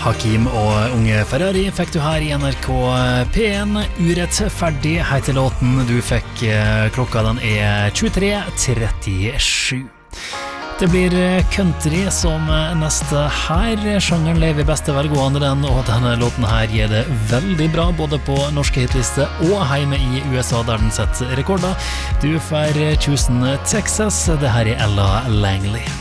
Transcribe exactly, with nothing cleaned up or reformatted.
Hakim og Unge Ferrari fikk du her i N R K P én. Urettferdig heter låten du fikk. Klokka den er tjuetre trettisju. Det blir country som neste her. Sjangeren lever i beste velgående den, og denne låten her gir det veldig bra både på norske hitlister og hjemme i U S A der den setter rekorder. Du får Chosen Texas. Det her er Ella Langley.